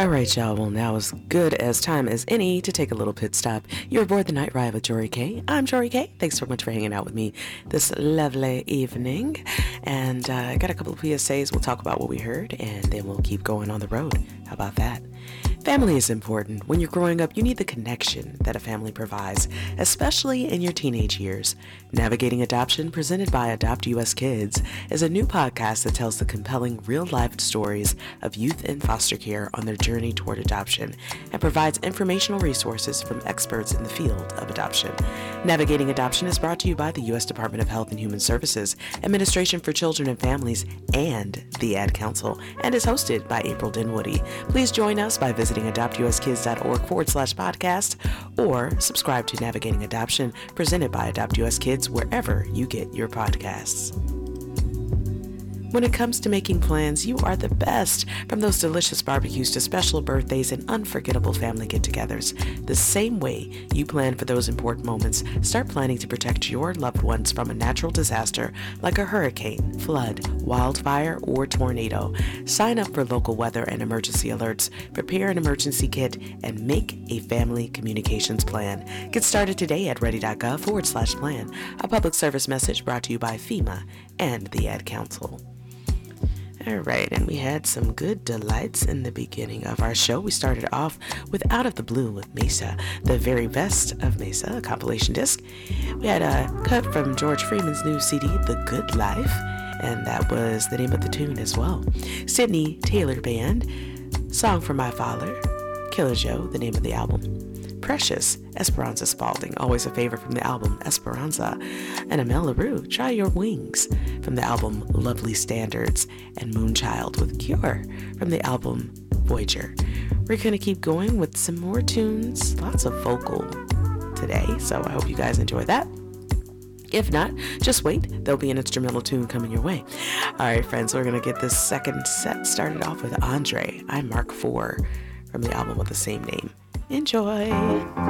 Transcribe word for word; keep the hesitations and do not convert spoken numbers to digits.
All right, y'all. Well, now as good as time as any to take a little pit stop. You're aboard the Night Ride with Jory K. I'm Jory K. Thanks so much for hanging out with me this lovely evening. And uh, I got a couple of P S As. We'll talk about what we heard, and then we'll keep going on the road. How about that? Family is important. When you're growing up, you need the connection that a family provides, especially in your teenage years. Navigating Adoption, presented by Adopt U S Kids, is a new podcast that tells the compelling real-life stories of youth in foster care on their journey toward adoption and provides informational resources from experts in the field of adoption. Navigating Adoption is brought to you by the U S Department of Health and Human Services, Administration for Children and Families, and the Ad Council, and is hosted by April Dinwoody. Please join us by visiting adoptuskids.org forward slash podcast or subscribe to Navigating Adoption, presented by Adopt U S Kids, wherever you get your podcasts. When it comes to making plans, you are the best. From those delicious barbecues to special birthdays and unforgettable family get-togethers, the same way you plan for those important moments, start planning to protect your loved ones from a natural disaster like a hurricane, flood, wildfire, or tornado. Sign up for local weather and emergency alerts, prepare an emergency kit, and make a family communications plan. Get started today at ready.gov forward slash plan. A public service message brought to you by FEMA and the Ad Council. All right, and we had some good delights in the beginning of our show. We started off with Out of the Blue with Mesa, the very best of Mesa, a compilation disc. We had a cut from George Freeman's new C D, The Good Life, and that was the name of the tune as well. Sydney Taylor Band, Song for My Father, Killer Joe, the name of the album. Precious, Esperanza Spalding, always a favorite from the album Esperanza, and Amel LaRue, Try Your Wings, from the album Lovely Standards, and Moonchild with Cure, from the album Voyager. We're going to keep going with some more tunes, lots of vocal today, so I hope you guys enjoy that. If not, just wait, there'll be an instrumental tune coming your way. All right, friends, we're going to get this second set started off with Andre, I'm Mark four, from the album with the same name. Enjoy.